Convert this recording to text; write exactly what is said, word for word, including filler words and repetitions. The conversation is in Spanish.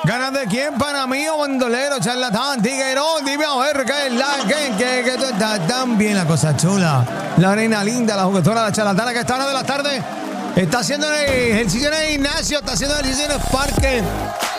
¿Ganas de quién? Para mí o bandolero, charlatán, tiguerón. Dime a ver qué es la que, que, que tú estás tan bien, la cosa chula. La reina linda, la juguetora, la charlatana que está hora de la tarde. Está haciendo el ejercicio en el gimnasio, está haciendo el ejercicio en el parque.